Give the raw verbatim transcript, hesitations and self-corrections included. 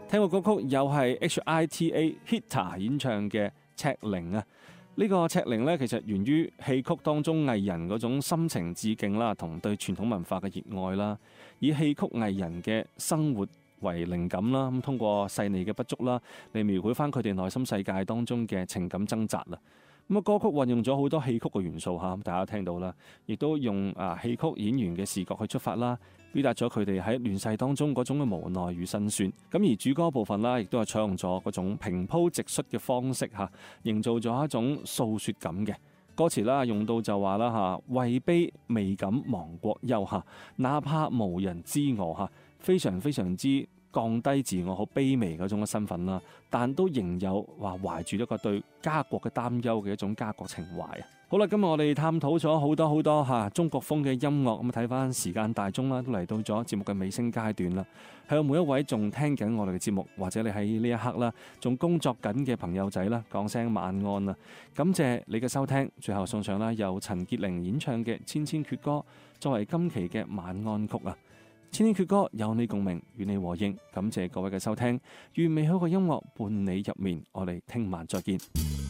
聽過歌曲又係 H I T A Hita 演唱嘅《赤靈》啊！呢個赤靈呢，其實源於戲曲當中藝人嗰種深情致敬啦，同對傳統文化嘅熱愛啦，以戲曲藝人嘅生活為靈感啦，咁通過細膩嘅筆觸啦，嚟描繪翻佢哋內心世界當中嘅情感掙扎啦。咁啊，歌曲運用咗好多戲曲嘅元素嚇，大家聽到啦，亦都用啊戲曲演員嘅視覺去出發啦，表達咗佢哋喺亂世當中嗰種嘅無奈與辛酸。咁而主歌部分啦，亦都係採用咗嗰種平鋪直述嘅方式嚇，營造咗一種訴説感嘅歌詞啦，用到就話啦嚇，位卑未敢亡國憂嚇，哪怕無人知我嚇，非常非常之降低自我好卑微嗰種嘅身份啦，但都仍有話懷住一個對家國嘅擔憂嘅一種家國情懷啊！好啦，今日我哋探討咗好多好多吓中國風嘅音樂，咁睇翻時間大鐘啦，都嚟到咗節目嘅尾聲階段啦。向每一位仲聽緊我哋嘅節目，或者你喺呢一刻啦，仲工作緊嘅朋友仔啦，講聲晚安啦！感謝你嘅收聽，最後送上啦由陳潔靈演唱嘅《千千闕歌》作為今期嘅晚安曲啊！千千闕歌有你共鳴，與你和應，感謝各位嘅收聽，願美好嘅音樂伴你入眠，我哋聽晚再見。